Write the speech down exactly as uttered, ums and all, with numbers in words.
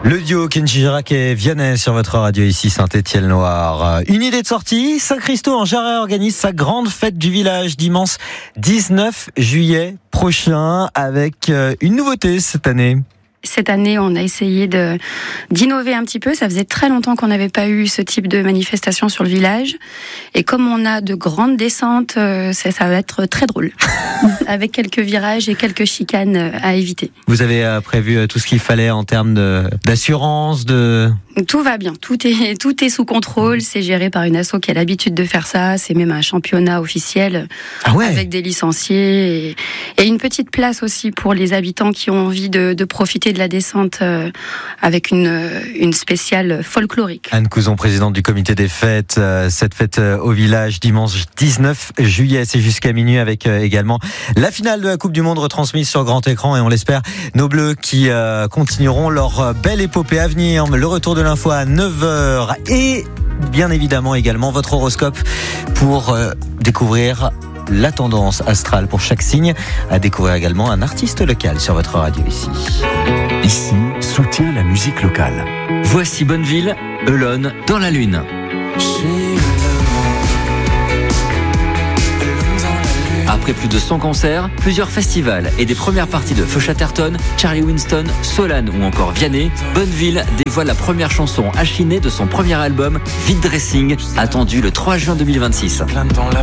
Le duo Kenji Girac et Vianney sur votre radio ici Saint-Étienne-Loire. Une idée de sortie, Saint-Christo en Jarret organise sa grande fête du village dimanche dix-neuf juillet prochain avec une nouveauté cette année. Cette année, on a essayé de, d'innover un petit peu. Ça faisait très longtemps qu'on n'avait pas eu ce type de manifestation sur le village. Et comme on a de grandes descentes, ça, ça va être très drôle. Avec quelques virages et quelques chicanes à éviter. Vous avez prévu tout ce qu'il fallait en termes de, d'assurance, de... Tout va bien. Tout est, tout est sous contrôle. C'est géré par une asso qui a l'habitude de faire ça. C'est même un championnat officiel. Ah ouais. Avec des licenciés et, et une petite place aussi pour les habitants qui ont envie de, de profiter de la descente euh, avec une, une spéciale folklorique. Anne Couzon, présidente du comité des fêtes. Euh, cette fête euh, au village dimanche dix-neuf juillet, c'est jusqu'à minuit avec euh, également la finale de la Coupe du Monde retransmise sur grand écran et on l'espère, nos Bleus qui euh, continueront leur euh, belle épopée à venir. Le retour de l'info à neuf heures et bien évidemment également votre horoscope pour euh, découvrir la tendance astrale pour chaque signe, à découvrir également un artiste local sur votre radio ici. Ici, soutient la musique locale. Voici Bonneville, Elone dans la lune. Après plus de cent concerts, plusieurs festivals et des premières parties de Feu Chatterton, Charlie Winston, Solane ou encore Vianney, Bonneville dévoile la première chanson achinée de son premier album, Vide Dressing, attendu le trois juin deux mille vingt-six.